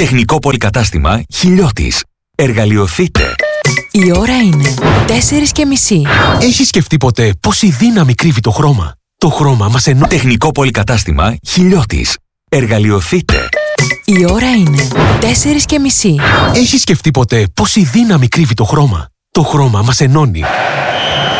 Τεχνικό πολυκατάστημα Χιλιώτης. Εργαλειοθείτε. Η ώρα είναι 4:30. Έχεις σκεφτεί ποτέ πόση δύναμη κρύβει το χρώμα? Το χρώμα μας ενώνει. Τεχνικό πολυκατάστημα Χιλιώτης. Εργαλειοθείτε. Η ώρα είναι 4:30. Έχεις σκεφτεί ποτέ πόση δύναμη κρύβει το χρώμα? Το χρώμα μας ενώνει.